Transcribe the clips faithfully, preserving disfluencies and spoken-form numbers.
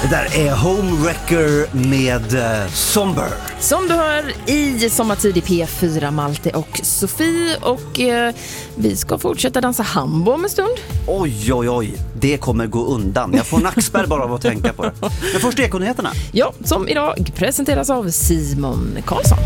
Det där är Homewrecker med uh, Somber. Som du hör i Sommartid i P fyra, Malte och Sofie. Och eh, vi ska fortsätta dansa hambo om en stund. Oj, oj, oj. Det kommer gå undan. Jag får nackspärr bara av att tänka på det. Men först Ekonyheterna. Ja, som idag presenteras av Simon Karlsson.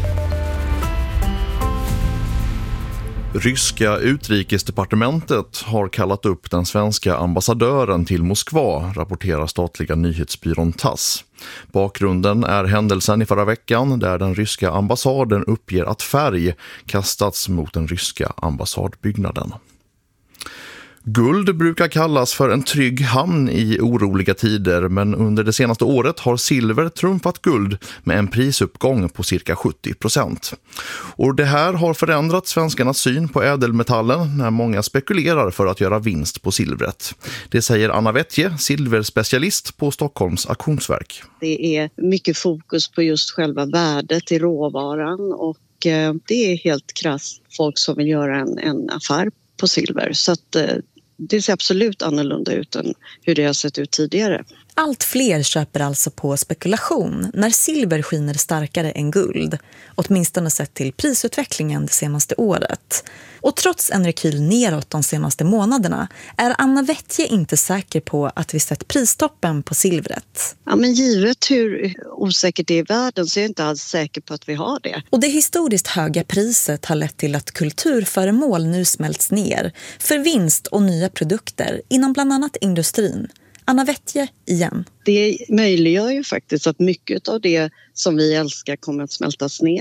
Ryska utrikesdepartementet har kallat upp den svenska ambassadören till Moskva, rapporterar statliga nyhetsbyrån Tass. Bakgrunden är händelsen i förra veckan där den ryska ambassaden uppger att färg kastats mot den ryska ambassadbyggnaden. Guld brukar kallas för en trygg hamn i oroliga tider, men under det senaste året har silver trumfat guld med en prisuppgång på cirka sjuttio procent. Och det här har förändrat svenskarnas syn på ädelmetallen när många spekulerar för att göra vinst på silvret. Det säger Anna Wettje, silverspecialist på Stockholms auktionsverk. Det är mycket fokus på just själva värdet i råvaran och det är helt krasst folk som vill göra en, en affär på silver. Så att det ser absolut annorlunda ut än hur det har sett ut tidigare. Allt fler köper alltså på spekulation när silver skiner starkare än guld, åtminstone sett till prisutvecklingen det senaste året. Och trots en rekyl neråt de senaste månaderna är Anna Wettje inte säker på att vi sett pristoppen på silvret. Ja, men givet hur osäkert det är i världen så är jag inte alls säker på att vi har det. Och det historiskt höga priset har lett till att kulturföremål nu smälts ner för vinst och nya produkter inom bland annat industrin. Anna Wettje igen. Det möjliggör ju faktiskt att mycket av det som vi älskar kommer att smältas ner.